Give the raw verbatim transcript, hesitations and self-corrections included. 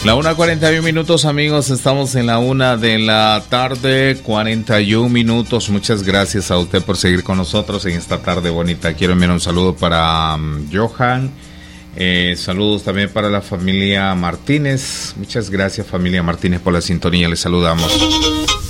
La una cuarenta y un minutos, amigos, estamos en la una de la tarde, cuarenta y un minutos. Muchas gracias a usted por seguir con nosotros en esta tarde bonita. Quiero enviar un saludo para um, Johan, eh, saludos también para la familia Martínez. Muchas gracias, familia Martínez, por la sintonía, les saludamos.